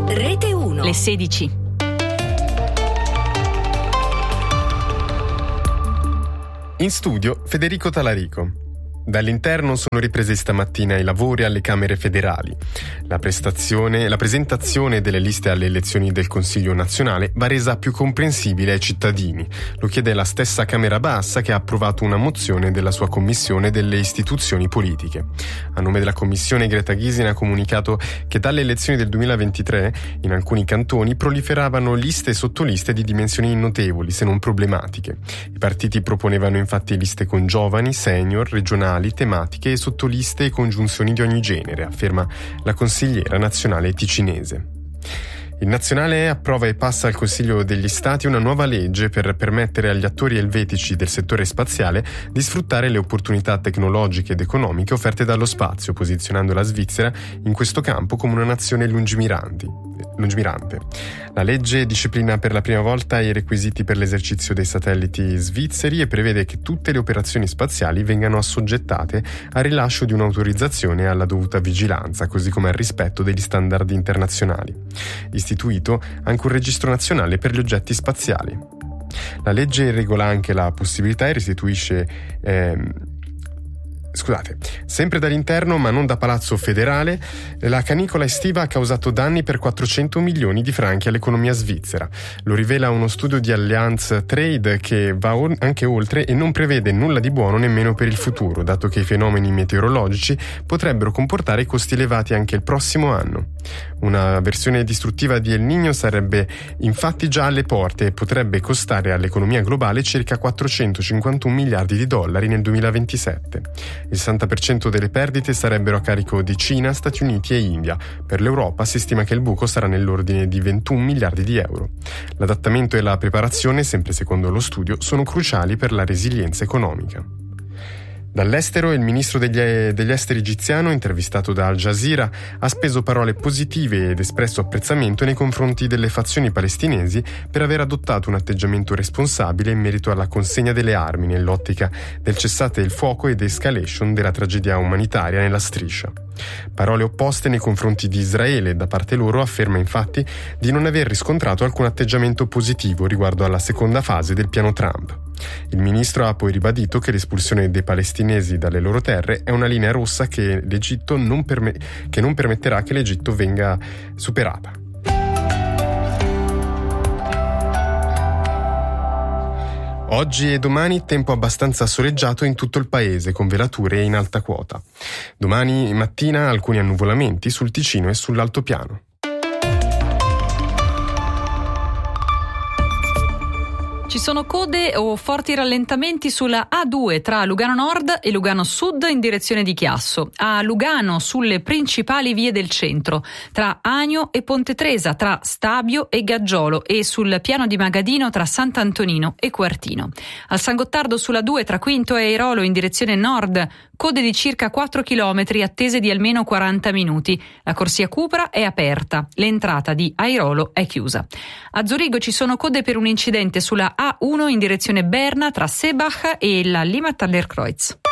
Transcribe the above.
Rete 1. Le 16. In studio Federico Talarico. Dall'interno sono ripresi stamattina i lavori alle Camere federali. La presentazione delle liste alle elezioni del Consiglio nazionale va resa più comprensibile ai cittadini. Lo chiede la stessa Camera Bassa, che ha approvato una mozione della sua Commissione delle istituzioni politiche. A nome della Commissione, Greta Gysin ha comunicato che dalle elezioni del 2023 in alcuni cantoni proliferavano liste e sottoliste di dimensioni notevoli, se non problematiche. I partiti proponevano infatti liste con giovani, senior, regionali, tematiche e sottoliste e congiunzioni di ogni genere, afferma la consigliera nazionale ticinese. Il Nazionale approva e passa al Consiglio degli Stati una nuova legge per permettere agli attori elvetici del settore spaziale di sfruttare le opportunità tecnologiche ed economiche offerte dallo spazio, posizionando la Svizzera in questo campo come una nazione lungimirante. La legge disciplina per la prima volta i requisiti per l'esercizio dei satelliti svizzeri e prevede che tutte le operazioni spaziali vengano assoggettate al rilascio di un'autorizzazione e alla dovuta vigilanza, così come al rispetto degli standard internazionali. Istituito anche un registro nazionale per gli oggetti spaziali. La legge regola anche la possibilità e restituisce sempre dall'interno ma non da Palazzo Federale, la canicola estiva ha causato danni per 400 milioni di franchi all'economia svizzera. Lo rivela uno studio di Allianz Trade che va anche oltre e non prevede nulla di buono nemmeno per il futuro, dato che i fenomeni meteorologici potrebbero comportare costi elevati anche il prossimo anno. Una versione distruttiva di El Niño sarebbe infatti già alle porte e potrebbe costare all'economia globale circa 451 miliardi di dollari nel 2027. Il 60% delle perdite sarebbero a carico di Cina, Stati Uniti e India. Per l'Europa si stima che il buco sarà nell'ordine di 21 miliardi di euro. L'adattamento e la preparazione, sempre secondo lo studio, sono cruciali per la resilienza economica. Dall'estero, il ministro degli esteri egiziano, intervistato da Al Jazeera, ha speso parole positive ed espresso apprezzamento nei confronti delle fazioni palestinesi per aver adottato un atteggiamento responsabile in merito alla consegna delle armi nell'ottica del cessate il fuoco e de-escalation della tragedia umanitaria nella striscia. Parole opposte nei confronti di Israele. Da parte loro afferma infatti di non aver riscontrato alcun atteggiamento positivo riguardo alla seconda fase del piano Trump. Il ministro ha poi ribadito che l'espulsione dei palestinesi dalle loro terre è una linea rossa che l'Egitto non permetterà che l'Egitto venga superata. Oggi e domani tempo abbastanza soleggiato in tutto il paese, con velature in alta quota. Domani mattina alcuni annuvolamenti sul Ticino e sull'altopiano. Ci sono code o forti rallentamenti sulla A2 tra Lugano Nord e Lugano Sud in direzione di Chiasso, a Lugano sulle principali vie del centro, tra Agno e Ponte Tresa, tra Stabio e Gaggiolo e sul piano di Magadino tra Sant'Antonino e Quartino. Al San Gottardo sulla 2 tra Quinto e Airolo in direzione nord, code di circa 4 km attese di almeno 40 minuti. La corsia Cupra è aperta, l'entrata di Airolo è chiusa. A Zurigo ci sono code per un incidente sulla A1 in direzione Berna tra Sebach e la Limmattallerkreuz.